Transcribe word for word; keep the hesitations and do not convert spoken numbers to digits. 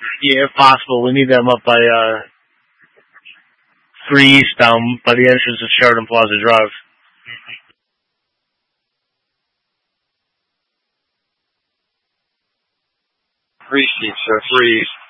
Yeah, if possible. We need them up by uh, three East down by the entrance of Sheridan Plaza Drive. Three seats, sir. Three East.